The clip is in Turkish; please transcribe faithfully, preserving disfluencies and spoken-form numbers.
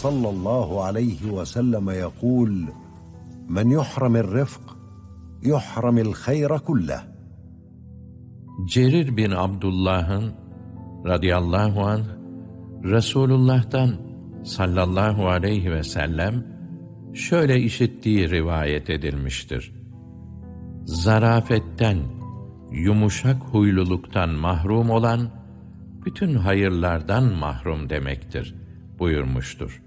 صلى الله عليه وسلم يقول: من يحرم الرفق يحرم الخير كله. Cerir bin Abdullah'ın radıyallahu anh Resulullah'tan sallallahu aleyhi ve sellem şöyle işittiği rivayet edilmiştir: zarafetten, yumuşak huyluluktan mahrum olan bütün hayırlardan mahrum demektir buyurmuştur.